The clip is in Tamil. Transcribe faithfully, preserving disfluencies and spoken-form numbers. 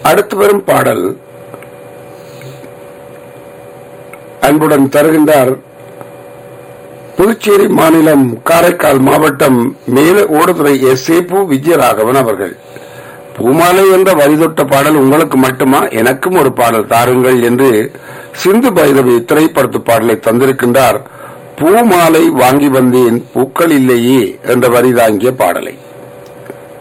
அடுத்து வரும் பாடல் அன்புடன் தருகின்றார் புதுச்சேரி மாநிலம் காரைக்கால் மாவட்டம் மேல ஓடுதுறை எஸ் சேப்பு விஜயராகவன் அவர்கள். பூமாலை என்ற வரிதொட்ட பாடல் உங்களுக்கு மட்டுமா, எனக்கும் ஒரு பாடல் தாருங்கள் என்று சிந்து பைரவி திரைப்படத்து பாடலை தந்திருக்கின்றார். பூமாலை வாங்கி வந்தேன் பூக்கள் இல்லையே என்ற வரி தாங்கிய பாடலை.